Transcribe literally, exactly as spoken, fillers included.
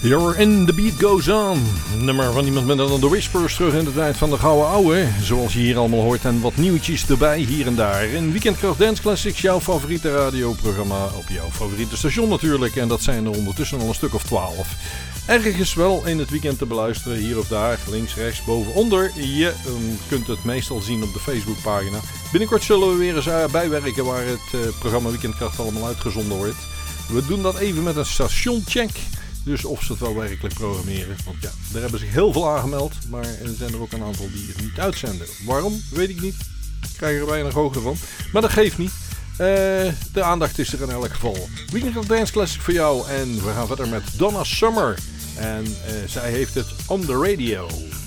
You're in the beat goes on. Nummer van iemand met dan de Whispers terug in de tijd van de gouden ouwe. Zoals je hier allemaal hoort en wat nieuwtjes erbij hier en daar. In Weekendkracht Dance Classics, jouw favoriete radioprogramma op jouw favoriete station natuurlijk. En dat zijn er ondertussen al een stuk of twaalf. Ergens wel in het weekend te beluisteren, hier of daar, links, rechts, boven, onder. Je um, kunt het meestal zien op de Facebookpagina. Binnenkort zullen we weer eens uh, bijwerken waar het uh, programma Weekendkracht allemaal uitgezonden wordt. We doen dat even met een stationcheck. Dus of ze het wel werkelijk programmeren. Want ja, daar hebben zich heel veel aangemeld. Maar er zijn er ook een aantal die het niet uitzenden. Waarom? Weet ik niet. Ik krijg er weinig hoogte van. Maar dat geeft niet. Uh, de aandacht is er in elk geval. Weekend Dance Classic voor jou. En we gaan verder met Donna Summer. En uh, zij heeft het on the radio.